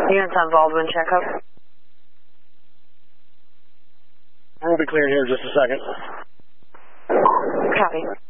Units on Baldwin, check up. We'll be clearing here in just a second. Copy.